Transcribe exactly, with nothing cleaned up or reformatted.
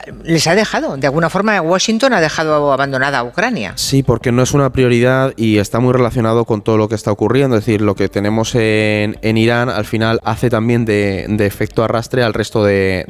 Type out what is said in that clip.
les ha dejado, de alguna forma Washington ha dejado abandonada a Ucrania. Sí, porque no es una prioridad y está muy relacionado con todo lo que está ocurriendo. Es decir, lo que tenemos en, en Irán al final hace también de, de efecto arrastre al resto de,